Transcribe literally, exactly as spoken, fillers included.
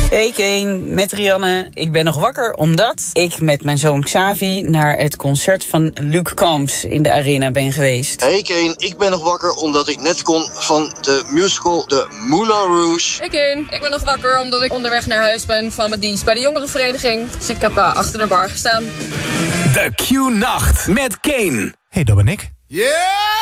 Hey Kane, met Rianne. Ik ben nog wakker omdat ik met mijn zoon Xavi naar het concert van Luc Combs in de Arena ben geweest. Hey Kane, ik ben nog wakker omdat ik net kon van de musical De Moulin Rouge. Hey Kane, ik ben nog wakker omdat ik onderweg naar huis ben van mijn dienst bij de jongerenvereniging. Dus ik heb uh, achter de bar gestaan. De Q-nacht met Kane. Hey, dat ben ik. Yeah!